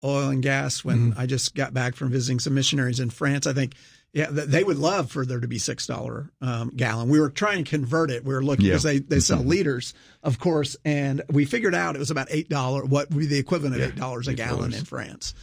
oil and gas when I just got back from visiting some missionaries in France. I think, they would love for there to be $6 gallon. We were trying to convert it. We were looking because they sell liters, of course, and we figured out it was about $8, what would be the equivalent of $8 a gallon in France.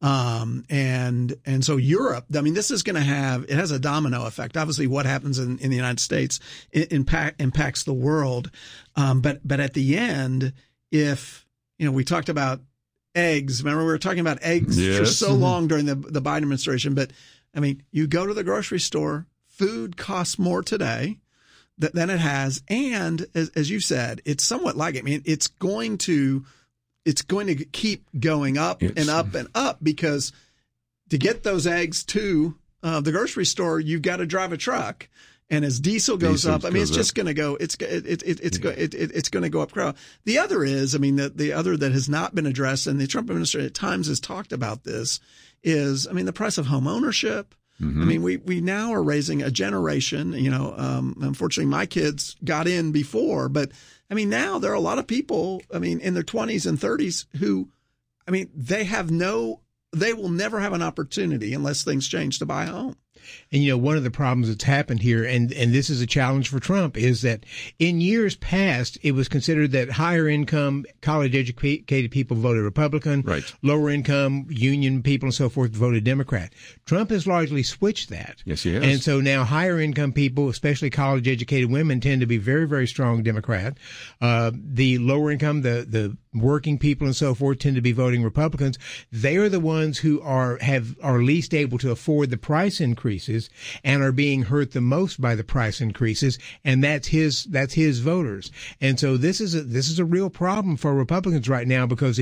And so Europe, I mean, this is going to it has a domino effect. Obviously, what happens in the United States impacts the world. But at the end, if, we talked about eggs, remember we were talking about eggs for so long during the Biden administration, but I mean, you go to the grocery store, food costs more today than it has. And as you said, it's somewhat like, I mean, it's going to keep going up and up and up, because to get those eggs to the grocery store, you've got to drive a truck. And as diesel goes up, I mean, it's just going to go. It's going to go up. The other is, I mean, the other that has not been addressed, and the Trump administration at times has talked about this, is, I mean, the price of home ownership. I mean, we now are raising a generation. Unfortunately, my kids got in before, but I mean, now there are a lot of people, I mean, in their 20s and 30s who, I mean, they will never have an opportunity unless things change to buy a home. And, one of the problems that's happened here, and this is a challenge for Trump, is that in years past, it was considered that higher income, college educated people voted Republican, lower income, union people and so forth voted Democrat. Trump has largely switched that. Yes, he has. And so now higher income people, especially college educated women, tend to be very, very strong Democrat. The lower income, the working people and so forth tend to be voting Republicans. They are the ones who are least able to afford the price increases and are being hurt the most by the price increases, and that's his voters. And so this is a real problem for Republicans right now, because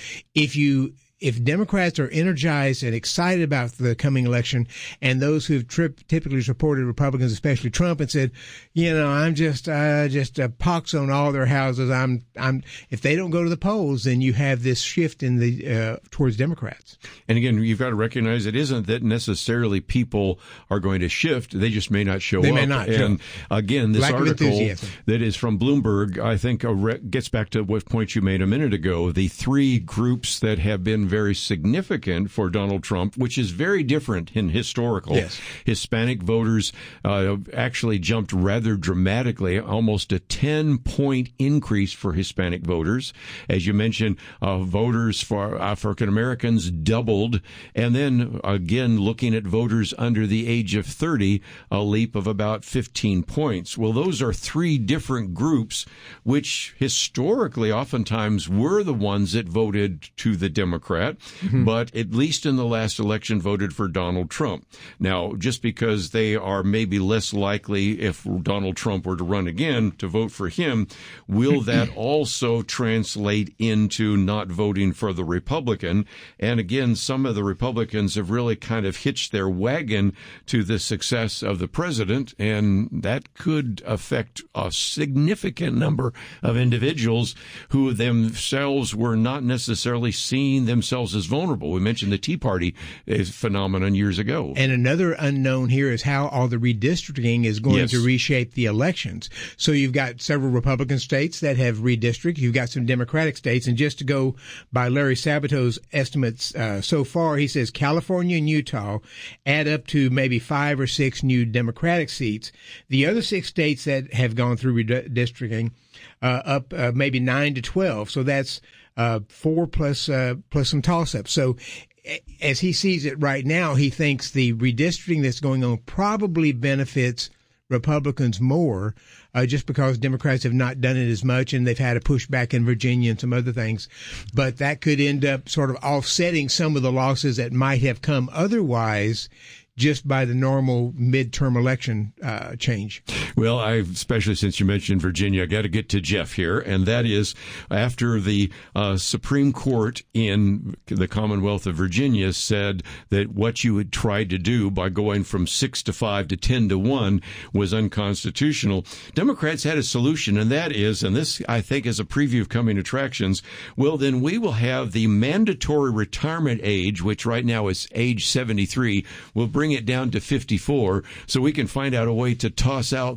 if Democrats are energized and excited about the coming election, and those who've typically supported Republicans, especially Trump, and said, I'm just a pox on all their houses. If they don't go to the polls, then you have this shift in towards Democrats. And again, you've got to recognize it isn't that necessarily people are going to shift; they just may not show up. They may not. And again, this article that is from Bloomberg, I think, gets back to what point you made a minute ago. The three groups that have been very significant for Donald Trump, which is very different in historical. Yes. Hispanic voters actually jumped rather dramatically, almost a 10-point increase for Hispanic voters. As you mentioned, voters for African Americans doubled. And then again, looking at voters under the age of 30, a leap of about 15 points. Well, those are three different groups, which historically oftentimes were the ones that voted to the Democrat. But at least in the last election voted for Donald Trump. Now, just because they are maybe less likely, if Donald Trump were to run again, to vote for him, will that also translate into not voting for the Republican? And again, some of the Republicans have really kind of hitched their wagon to the success of the president, and that could affect a significant number of individuals who themselves were not necessarily seeing themselves as vulnerable. We mentioned the Tea Party phenomenon years ago. And another unknown here is how all the redistricting is going to reshape the elections. So you've got several Republican states that have redistricted. You've got some Democratic states. And just to go by Larry Sabato's estimates so far, he says California and Utah add up to maybe 5 or 6 new Democratic seats. The other 6 states that have gone through redistricting up maybe 9 to 12. So that's 4 plus some toss-ups. So as he sees it right now, he thinks the redistricting that's going on probably benefits Republicans more, just because Democrats have not done it as much, and they've had a pushback in Virginia and some other things. But that could end up sort of offsetting some of the losses that might have come otherwise just by the normal midterm election change. Well, especially since you mentioned Virginia, I got to get to Jeff here, and that is after the Supreme Court in the Commonwealth of Virginia said that what you had tried to do by going from 6 to 5 to 10 to 1 was unconstitutional. Democrats had a solution, and that is, and this I think is a preview of coming attractions, well, then we will have the mandatory retirement age, which right now is age 73, will bring it down to 54, so we can find out a way to toss out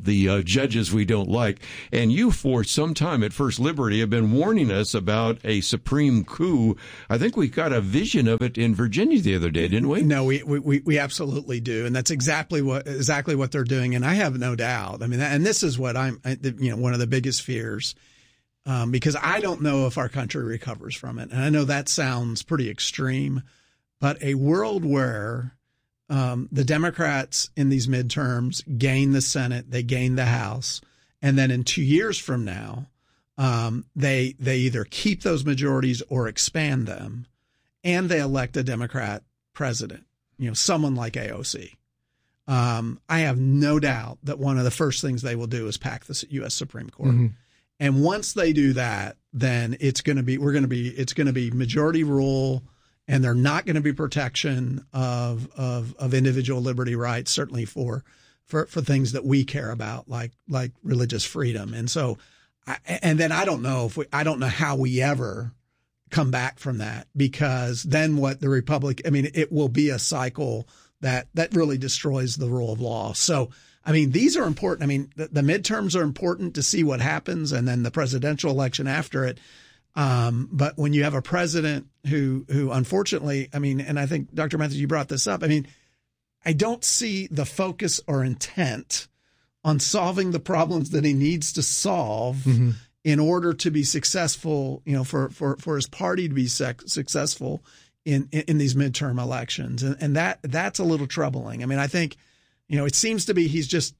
the judges we don't like. And you, for some time at First Liberty, have been warning us about a Supreme coup. I think we got a vision of it in Virginia the other day, didn't we? No, we absolutely do, and that's exactly what they're doing. And I have no doubt. I mean, and this is what one of the biggest fears, because I don't know if our country recovers from it. And I know that sounds pretty extreme, but a world where the Democrats in these midterms gain the Senate, they gain the House, and then in 2 years from now, they either keep those majorities or expand them, and they elect a Democrat president, someone like AOC. I have no doubt that one of the first things they will do is pack the U.S. Supreme Court. Mm-hmm. And once they do that, then it's going to be majority rule, and they're not going to be protection of individual liberty rights, certainly for things that we care about, like religious freedom. And so, then I don't know how we ever come back from that, because then what the it will be a cycle that really destroys the rule of law. So, these are important. The midterms are important to see what happens, and then the presidential election after it. But when you have a president who unfortunately, and I think, Dr. Matthews, you brought this up. I don't see the focus or intent on solving the problems that he needs to solve mm-hmm. in order to be successful, for his party to be successful in these midterm elections. And that's a little troubling. I think, it seems to be he's just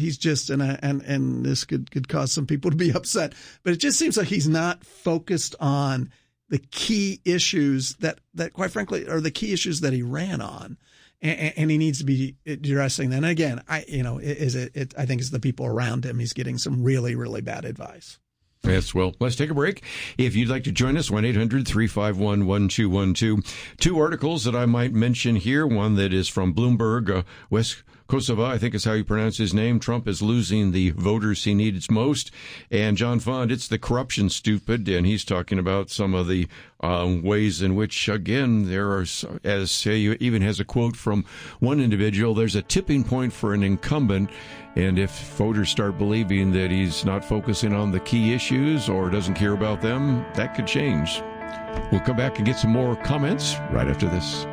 and this could cause some people to be upset, but it just seems like he's not focused on the key issues that quite frankly are the key issues that he ran on, and he needs to be addressing them. And again, I think it's the people around him. He's getting some really, really bad advice. Yes, well, let's take a break. If you'd like to join us, 1-800-351-1212. Two articles that I might mention here. One that is from Bloomberg, West Kosovo, I think is how you pronounce his name. Trump is losing the voters he needs most. And John Fund, it's the corruption stupid. And he's talking about some of the ways in which, again, there are, as he even has a quote from one individual, there's a tipping point for an incumbent. And if voters start believing that he's not focusing on the key issues or doesn't care about them, that could change. We'll come back and get some more comments right after this.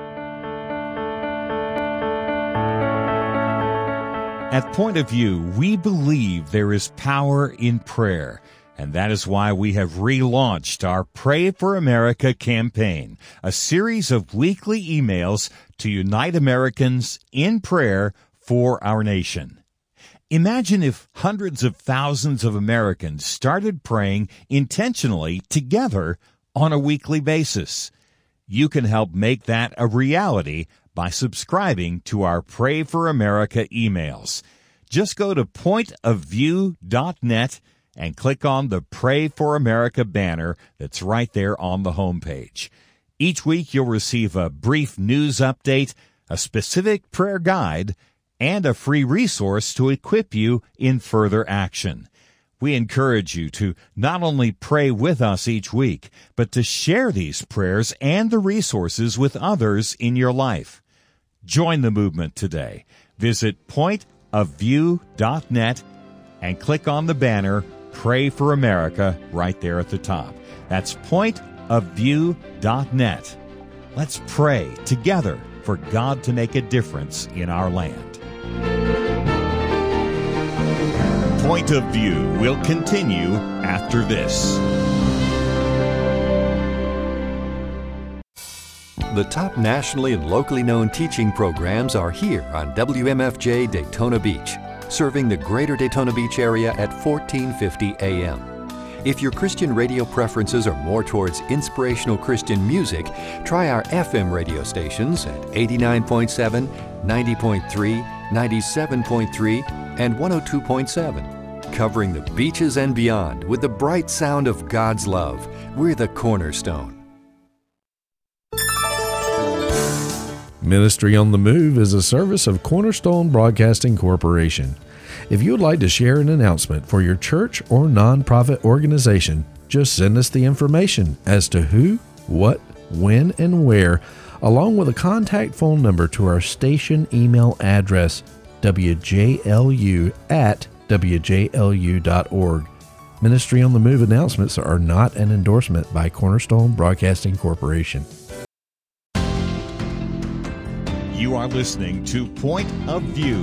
At Point of View, we believe there is power in prayer, and that is why we have relaunched our Pray for America campaign, a series of weekly emails to unite Americans in prayer for our nation. Imagine if hundreds of thousands of Americans started praying intentionally together on a weekly basis. You can help make that a reality by subscribing to our Pray for America emails. Just go to pointofview.net and click on the Pray for America banner that's right there on the homepage. Each week you'll receive a brief news update, a specific prayer guide, and a free resource to equip you in further action. We encourage you to not only pray with us each week, but to share these prayers and the resources with others in your life. Join the movement today. Visit pointofview.net and click on the banner Pray for America right there at the top. That's pointofview.net. Let's pray together for God to make a difference in our land. Point of View will continue after this. The top nationally and locally known teaching programs are here on WMFJ Daytona Beach, serving the greater Daytona Beach area at 1450 AM. If your Christian radio preferences are more towards inspirational Christian music, try our FM radio stations at 89.7, 90.3, 97.3, and 102.7. Covering the beaches and beyond with the bright sound of God's love. We're the Cornerstone. Ministry on the Move is a service of Cornerstone Broadcasting Corporation. If you would like to share an announcement for your church or nonprofit organization, just send us the information as to who, what, when, and where, along with a contact phone number to our station email address, WJLU@WJLU.org. Ministry on the Move announcements are not an endorsement by Cornerstone Broadcasting Corporation. You are listening to Point of View.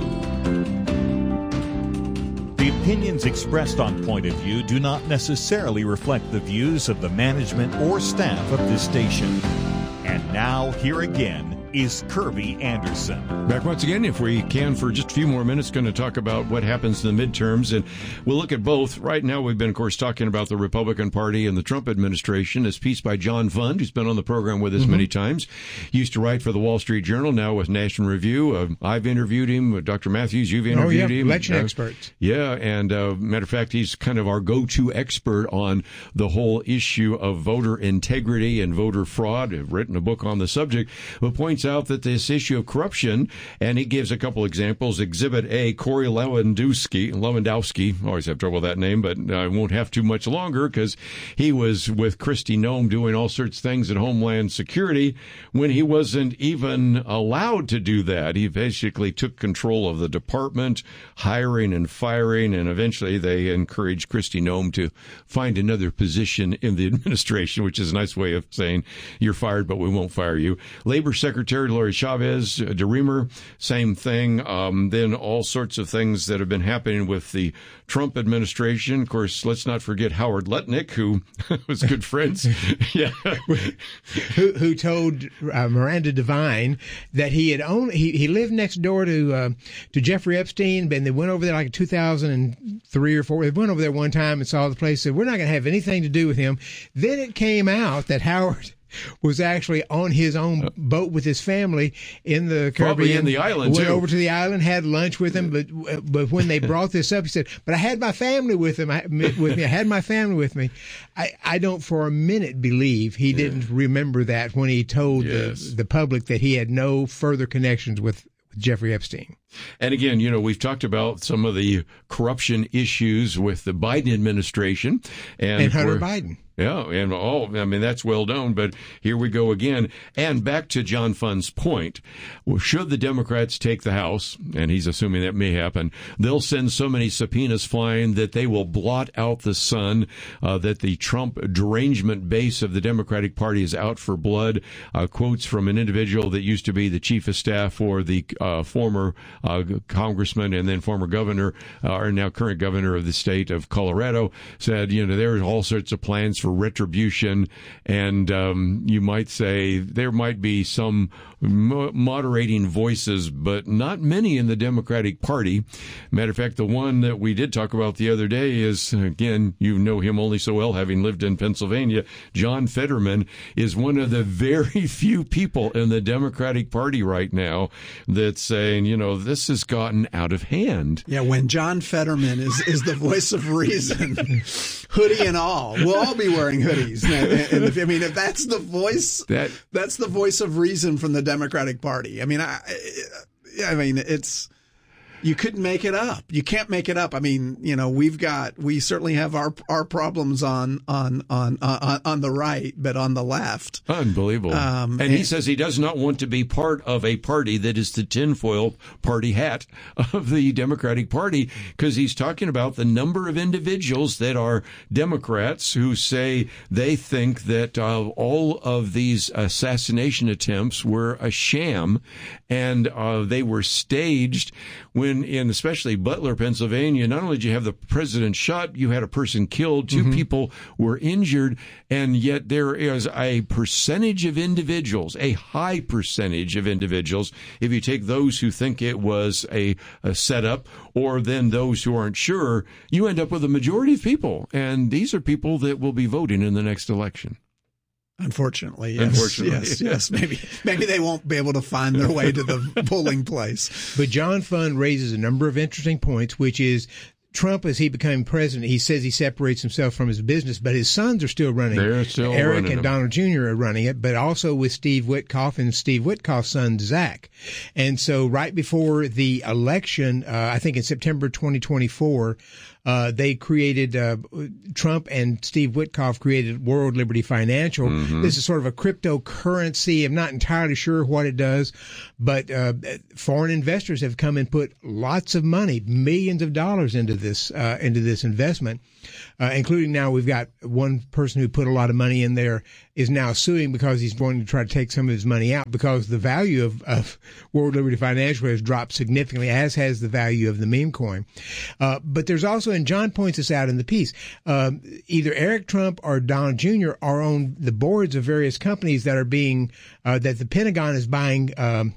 The opinions expressed on Point of View do not necessarily reflect the views of the management or staff of this station. And now, here again, is Kirby Anderson. Back once again, if we can, for just a few more minutes, going to talk about what happens in the midterms, and we'll look at both. Right now, we've been, of course, talking about the Republican Party and the Trump administration. This piece by John Fund, who's been on the program with us many times. He used to write for the Wall Street Journal, now with National Review. I've interviewed him. Dr. Matthews, you've interviewed him. Election experts. Yeah, and matter of fact, he's kind of our go-to expert on the whole issue of voter integrity and voter fraud. I've written a book on the subject, but points out that this issue of corruption, and he gives a couple examples. Exhibit A, Corey Lewandowski, always have trouble with that name, but I won't have too much longer because he was with Kristi Noem doing all sorts of things at Homeland Security when he wasn't even allowed to do that. He basically took control of the department, hiring and firing, and eventually they encouraged Kristi Noem to find another position in the administration, which is a nice way of saying you're fired, but we won't fire you. Labor Secretary Lori Chavez, DeRemer, same thing. Then all sorts of things that have been happening with the Trump administration. Of course, let's not forget Howard Lutnick, who was good friends. Yeah, who told Miranda Devine that he had he lived next door to Jeffrey Epstein, and they went over there like in 2003 or 4. They went over there one time and saw the place. Said, we're not going to have anything to do with him. Then it came out that Howard was actually on his own boat with his family in the Caribbean. Probably in the island, went too. over to the island, had lunch with him, but when they brought this up, he said, but I had my family with me. I had my family with me. I don't for a minute believe he didn't remember that when he told the public that he had no further connections with Jeffrey Epstein. And again, we've talked about some of the corruption issues with the Biden administration. And Hunter Biden. Yeah, and that's well known, but here we go again. And back to John Fund's point, should the Democrats take the House, and he's assuming that may happen, they'll send so many subpoenas flying that they will blot out the sun, that the Trump derangement base of the Democratic Party is out for blood. Quotes from an individual that used to be the chief of staff for the former congressman and then former governor, or now current governor of the state of Colorado, said, there are all sorts of plans for retribution, and you might say there might be some moderating voices, but not many in the Democratic Party. Matter of fact, the one that we did talk about the other day is, again, you know him only so well, having lived in Pennsylvania. John Fetterman is one of the very few people in the Democratic Party right now that's saying, this has gotten out of hand. Yeah, when John Fetterman is the voice of reason, hoodie and all, we'll all be wearing hoodies. And if that's the voice, that's the voice of reason from the Democratic Party. It's, you couldn't make it up. You can't make it up. We certainly have our problems on the right, but on the left, unbelievable. And he says he does not want to be part of a party that is the tinfoil party hat of the Democratic Party, because he's talking about the number of individuals that are Democrats who say they think that all of these assassination attempts were a sham and they were staged. When in especially Butler, Pennsylvania, not only did you have the president shot, you had a person killed, two people were injured, and yet there is a percentage of individuals, a high percentage of individuals, if you take those who think it was a setup, or then those who aren't sure, you end up with a majority of people, and these are people that will be voting in the next election. Unfortunately, yes. Maybe they won't be able to find their way to the polling place. But John Fund raises a number of interesting points, which is Trump, as he became president, he says he separates himself from his business, but his sons are still running. They're still Eric running and Donald Jr. are running it, but also with Steve Witkoff and Steve Witkoff's son, Zach. And so right before the election, I think in September 2024, They created, Trump and Steve Witkoff created World Liberty Financial. Mm-hmm. This is sort of a cryptocurrency. I'm not entirely sure what it does, but foreign investors have come and put lots of money, millions of dollars into this investment. Including now we've got one person who put a lot of money in there is now suing because he's going to try to take some of his money out because the value of World Liberty Financial has dropped significantly, as has the value of the meme coin. But there's also, and John points this out in the piece, either Eric Trump or Donald Jr. are on the boards of various companies that are being, that the Pentagon is buying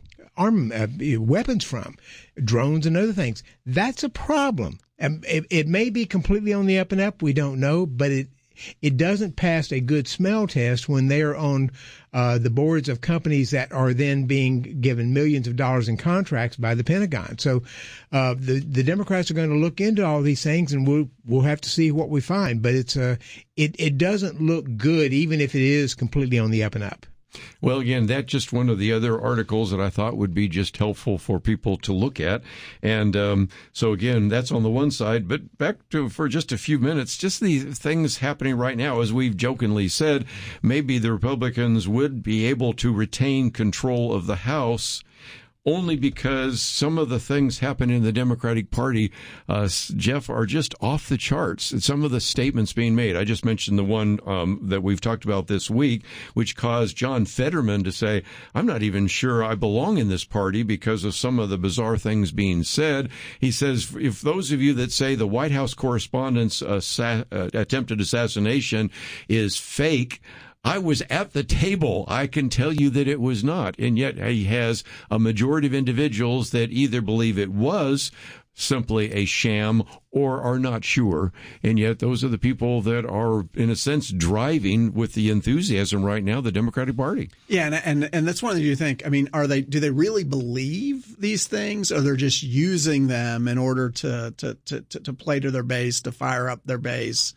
weapons from, drones and other things. That's a problem. It may be completely on the up and up. We don't know, but it doesn't pass a good smell test when they're on the boards of companies that are then being given millions of dollars in contracts by the Pentagon. So the Democrats are going to look into all these things, and we'll have to see what we find. But it doesn't look good, even if it is completely on the up and up. Well, again, that's just one of the other articles that I thought would be just helpful for people to look at. And so, again, that's on the one side. But back to, for just a few minutes, just the things happening right now, as we've jokingly said, maybe the Republicans would be able to retain control of the House only because some of the things happening in the Democratic Party, Jeff, are just off the charts. And some of the statements being made. I just mentioned the one that we've talked about this week, which caused John Fetterman to say, I'm not even sure I belong in this party because of some of the bizarre things being said. He says, if those of you that say the White House correspondent's attempted assassination is fake, I was at the table. I can tell you that it was not. And yet he has a majority of individuals that either believe it was simply a sham or are not sure. And yet those are the people that are, in a sense, driving with the enthusiasm right now, the Democratic Party. Yeah. And that's one that you think, I mean, do they really believe these things, or they're just using them in order to play to their base, to fire up their base?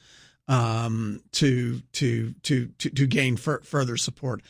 To gain further support.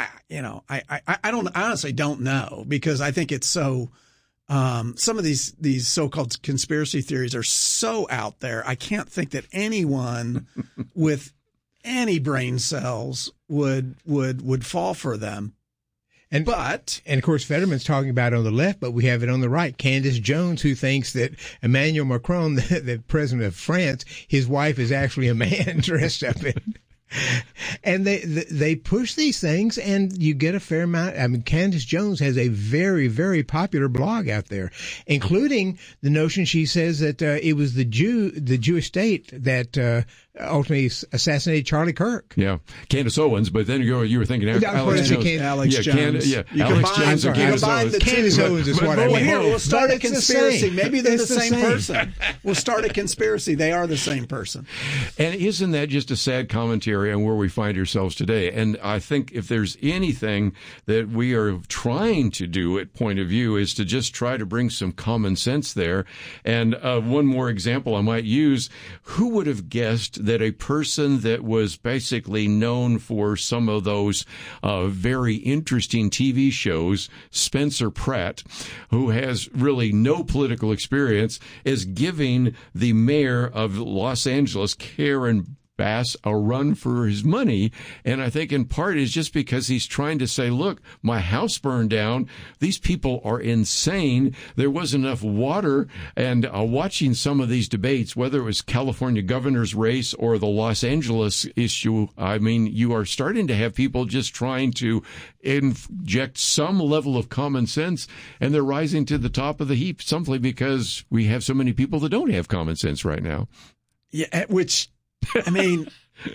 I honestly don't know, because I think it's so, some of these so-called conspiracy theories are so out there. I can't think that anyone with any brain cells would fall for them. And of course, Fetterman's talking about it on the left, but we have it on the right. Candace Jones, who thinks that Emmanuel Macron, the president of France, his wife is actually a man dressed up in. And they push these things, and you get a fair amount. I mean, Candace Jones has a very, very popular blog out there, including the notion, she says, that it was the Jewish state that ultimately assassinated Charlie Kirk. Yeah, Candace Owens, but then you were thinking Alex Jones. Alex Jones. Alex Jones and Candace Owens. Candace Owens is what I mean. Here, we'll start a conspiracy. Maybe they're the same person. We'll start a conspiracy. They are the same person. And isn't that just a sad commentary on where we find ourselves today? And I think if there's anything that we are trying to do at Point of View is to just try to bring some common sense there. And one more example I might use, who would have guessed that a person that was basically known for some of those very interesting TV shows, Spencer Pratt, who has really no political experience, is giving the mayor of Los Angeles, Karen Bass, a run for his money. And I think in part is just because he's trying to say, look, my house burned down. These people are insane. There wasn't enough water. And watching some of these debates, whether it was California governor's race or the Los Angeles issue, I mean, you are starting to have people just trying to inject some level of common sense, and they're rising to the top of the heap simply because we have so many people that don't have common sense right now. Yeah, which, I mean,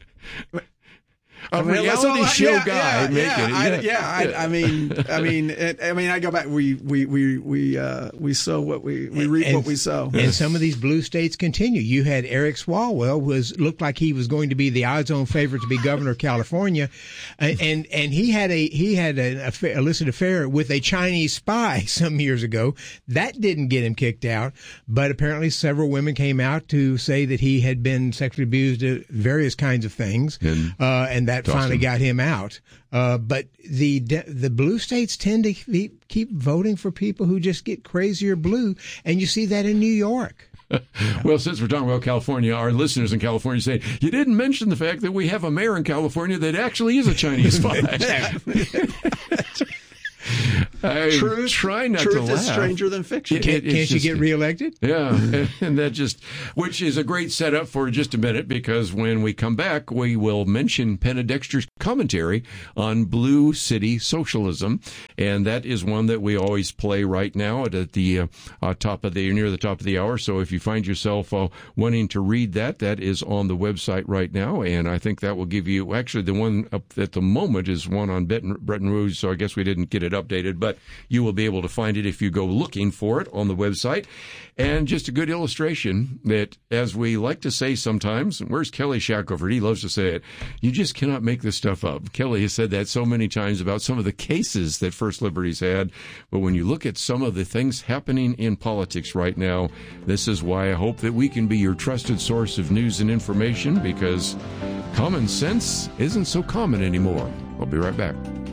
a reality show guy. I mean, I go back. We sow what we reap what we sow. And some of these blue states continue. You had Eric Swalwell looked like he was going to be the odds-on favorite to be governor of California, and he had an illicit affair with a Chinese spy some years ago. That didn't get him kicked out, but apparently several women came out to say that he had been sexually abused at various kinds of things, and that finally got him out. But the blue states tend to keep voting for people who just get crazier blue, and you see that in New York. Well, since we're talking about California, our listeners in California say, you didn't mention the fact that we have a mayor in California that actually is a Chinese spy. Truth is stranger than fiction. Can't she get reelected? Yeah, and that just, which is a great setup for just a minute, because when we come back, we will mention Penna Dexter's commentary on Blue City Socialism, and that is one that we always play right now at the near the top of the hour. So if you find yourself wanting to read that, that is on the website right now, and I think that will give you, actually the one up at the moment is one on Bretton Rouge, so I guess we didn't get it updated, but you will be able to find it if you go looking for it on the website. And just a good illustration that, as we like to say sometimes, where's Kelly Shackelford? He loves to say it. You just cannot make this stuff up. Kelly has said that so many times about some of the cases that First Liberty's had. But when you look at some of the things happening in politics right now, this is why I hope that we can be your trusted source of news and information, because common sense isn't so common anymore. I'll be right back.